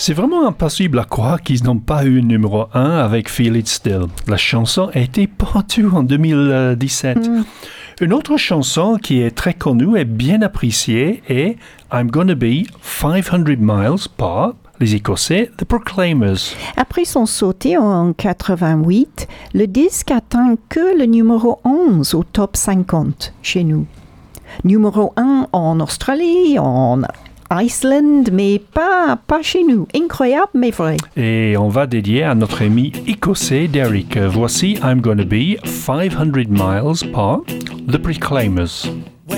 C'est vraiment impossible à croire qu'ils n'ont pas eu numéro 1 avec Feel It Still. La chanson a été partout en 2017. Une autre chanson qui est très connue et bien appréciée est I'm Gonna Be 500 Miles par les Écossais The Proclaimers. Après son sauté en 88, le disque atteint que le numéro 11 au top 50 chez nous. Numéro 1 en Australie, en Iceland, mais pas chez nous. Incroyable, mais vrai. Et on va dédier à notre ami écossais Derek. Voici I'm Gonna Be 500 Miles par The Proclaimers.